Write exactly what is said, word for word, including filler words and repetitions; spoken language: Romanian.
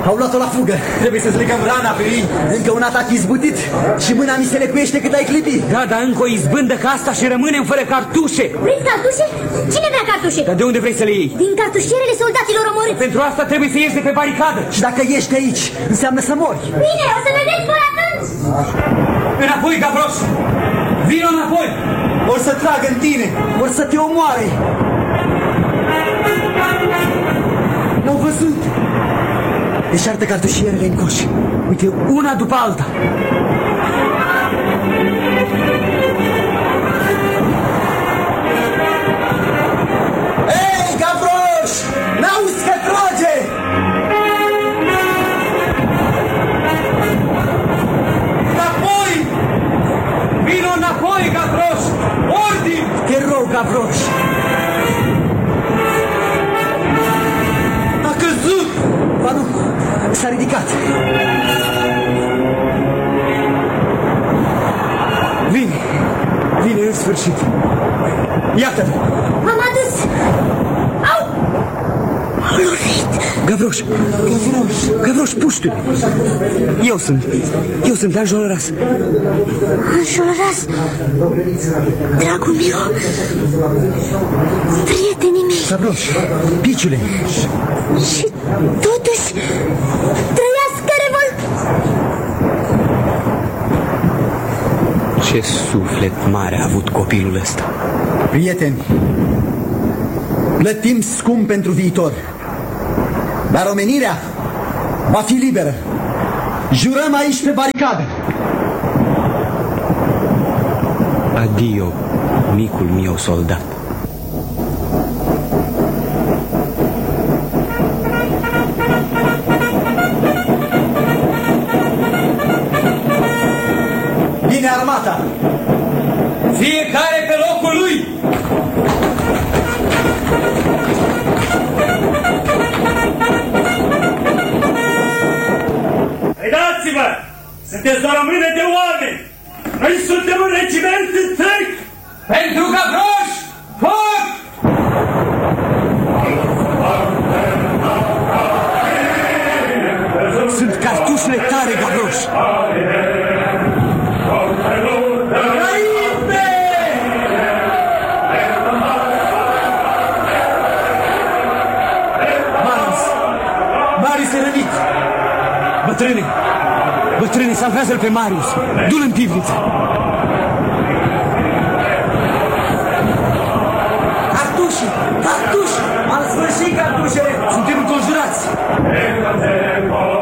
Au luat-o la fugă. Trebuie să-ți legăm rana pe ei. Încă un atac izbutit și mâna mi se lecuiește cât ai clipi. Da, dar încă o izbândă ca asta și rămânem fără cartușe. Vrei cartușe? Cine vrea cartușe? Dar de unde vrei să le iei? Din cartușierele soldaților omorâți. Pentru asta trebuie să ieși de pe baricadă. Și dacă ieși de aici, înseamnă să mori. Bine, o să vedeți voi atunci. Înapoi, Gavroș! Vino înapoi! Or să tragă în tine, or să te omoare. L-au văzut. Deșartă cartușierele în coș. Uite, una după alta. Ei, Gavroș! N-auzi că trage! Înapoi! Vino înapoi, Gavroș! Ordin! Te rog, Gavroș! A căzut! Ba nu, s-a ridicat. Vine, vine în sfârșit. Iată-l! Am adus! Au! Am lovit! Gavroș! Gavroș! Gavroș, puște-le! Eu sunt, eu sunt Enjolras. Enjolras! Dragul meu! Prietenii mei! Gavroș, piciule! Și totuși, trăiască revol... Ce suflet mare a avut copilul ăsta! Prieteni, plătim scump pentru viitor, dar omenirea va fi liberă. Jurăm aici pe baricadă. Adio, micul meu soldat. Vine armata. Fiecare pe locul lui! Uitați-vă! Sunteți doar o mână de oameni! Noi suntem un regiment întreg! Pentru Gavroș! Foc! Sunt cartușele tare, Gavroș. Marius! Marius e rănit! Bătrâne! Bătrâne, salvează-l pe Marius! Du-l în pivniță! Cartuși! Cartuși! Am sfârșit cartușele! Suntem înconjurați!